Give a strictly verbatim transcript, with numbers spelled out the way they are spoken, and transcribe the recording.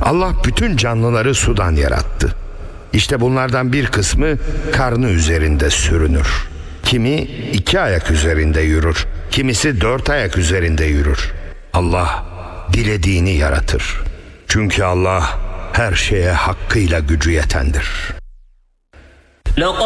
Allah bütün canlıları sudan yarattı. İşte bunlardan bir kısmı karnı üzerinde sürünür. Kimi iki ayak üzerinde yürür, kimisi dört ayak üzerinde yürür. Allah dilediğini yaratır. Çünkü Allah her şeye hakkıyla gücü yetendir.